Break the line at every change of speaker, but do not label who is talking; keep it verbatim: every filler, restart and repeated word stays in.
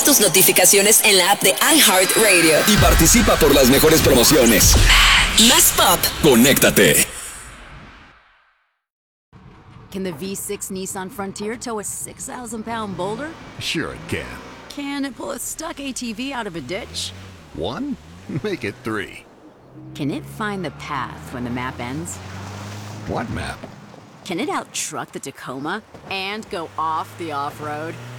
tus notificaciones en la app de iHeartRadio.
Y participa por las mejores promociones.
Más pop.
Conéctate.
Can the V six Nissan Frontier tow a six thousand pound boulder?
Sure it can.
Can it pull a stuck A T V out of a ditch?
One? Make it three.
Can it find the path when the map ends?
What map?
Can it out-truck the Tacoma and go off the off-road?